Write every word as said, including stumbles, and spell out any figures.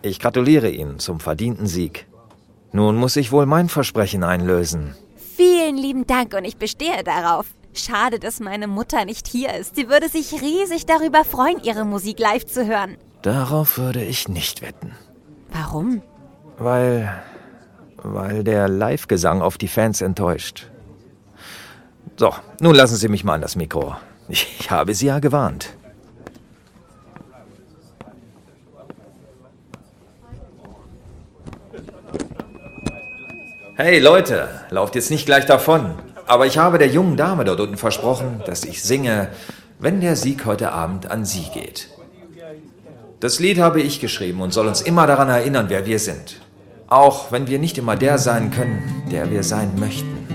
Ich gratuliere Ihnen zum verdienten Sieg. Nun muss ich wohl mein Versprechen einlösen. Vielen lieben Dank und ich bestehe darauf. Schade, dass meine Mutter nicht hier ist. Sie würde sich riesig darüber freuen, Ihre Musik live zu hören. Darauf würde ich nicht wetten. Warum? Weil... weil der Live-Gesang auf die Fans enttäuscht. So, nun lassen Sie mich mal an das Mikro. Ich habe Sie ja gewarnt. Hey Leute, lauft jetzt nicht gleich davon. Aber ich habe der jungen Dame dort unten versprochen, dass ich singe, wenn der Sieg heute Abend an sie geht. Das Lied habe ich geschrieben und soll uns immer daran erinnern, wer wir sind. Auch wenn wir nicht immer der sein können, der wir sein möchten.